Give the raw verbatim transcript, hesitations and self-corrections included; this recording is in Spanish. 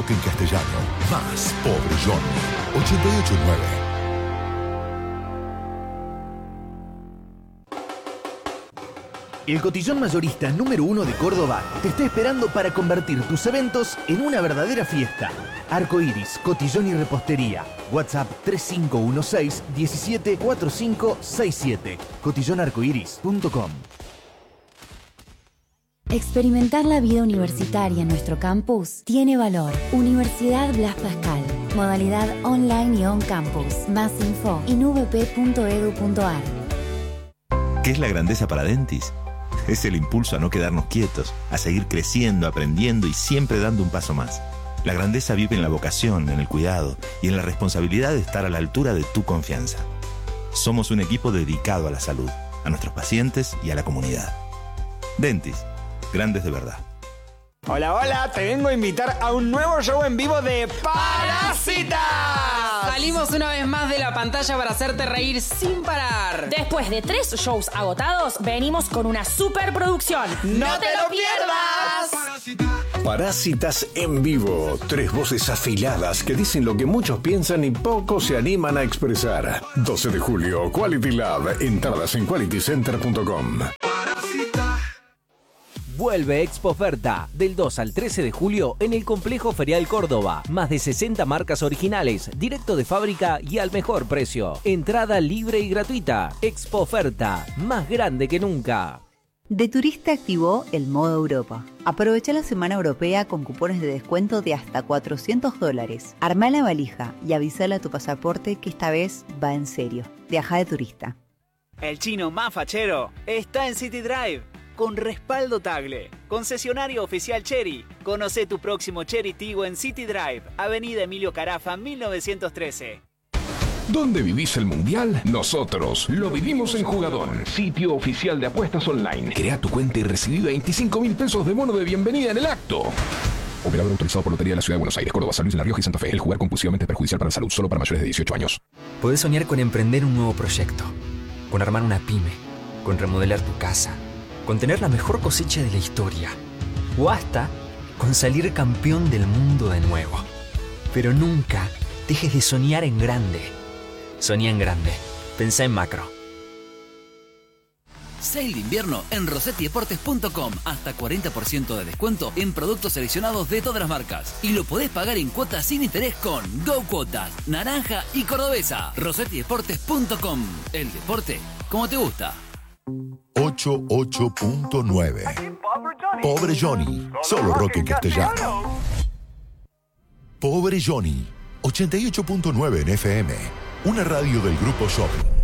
En castellano, más Pobre Johnny, ochenta y ocho punto nueve. El cotillón mayorista número uno de Córdoba te está esperando para convertir tus eventos en una verdadera fiesta. Arco Iris, cotillón y repostería. WhatsApp tres cinco uno seis, uno siete cuatro cinco seis siete. cotillón arcoiris punto com. Experimentar la vida universitaria en nuestro campus tiene valor. Universidad Blas Pascal. Modalidad online y on campus. Más info en u v p punto e d u punto a r. ¿Qué es la grandeza para Dentis? Es el impulso a no quedarnos quietos, a seguir creciendo, aprendiendo y siempre dando un paso más. La grandeza vive en la vocación, en el cuidado y en la responsabilidad de estar a la altura de tu confianza. Somos un equipo dedicado a la salud, a nuestros pacientes y a la comunidad. Dentis, grandes de verdad. Hola, hola, te vengo a invitar a un nuevo show en vivo de Parásitas. Salimos una vez más de la pantalla para hacerte reír sin parar. Después de tres shows agotados, venimos con una superproducción. ¡No, ¡No te, te lo pierdas! Parásitas en vivo. Tres voces afiladas que dicen lo que muchos piensan y pocos se animan a expresar. doce de julio, Quality Lab. Entradas en quality center punto com. Vuelve Expo Oferta, del dos al trece de julio en el Complejo Ferial Córdoba. Más de sesenta marcas originales, directo de fábrica y al mejor precio. Entrada libre y gratuita. Expo Oferta, más grande que nunca. De Turista activó el modo Europa. Aprovecha la semana europea con cupones de descuento de hasta cuatrocientos dólares. Armá la valija y avísale a tu pasaporte que esta vez va en serio. Viaja de turista. El chino más fachero está en City Drive. Con respaldo Tagle, concesionario oficial Chery. Conoce tu próximo Chery Tiggo en City Drive, Avenida Emilio Carafa, mil novecientos trece. ¿Dónde vivís el Mundial? Nosotros lo vivimos en Jugadón, sitio oficial de apuestas online. Crea tu cuenta y recibí veinticinco mil pesos de bono de bienvenida en el acto. Operador autorizado por Lotería de la Ciudad de Buenos Aires, Córdoba, San Luis, La Rioja y Santa Fe. El jugar compulsivamente es perjudicial para la salud, solo para mayores de dieciocho años. Podés soñar con emprender un nuevo proyecto, con armar una pyme, con remodelar tu casa, con tener la mejor cosecha de la historia o hasta con salir campeón del mundo de nuevo. Pero nunca dejes de soñar en grande. Soñá en grande. Pensá en macro. Sale de invierno en rosetti deportes punto com. Hasta cuarenta por ciento de descuento en productos seleccionados de todas las marcas. Y lo podés pagar en cuotas sin interés con Go Cuotas, Naranja y Cordobesa. rosetti deportes punto com. El deporte como te gusta. ochenta y ocho punto nueve. Pobre Johnny, solo rock en castellano. Pobre Johnny, ochenta y ocho punto nueve en F M. Una radio del Grupo Shopping.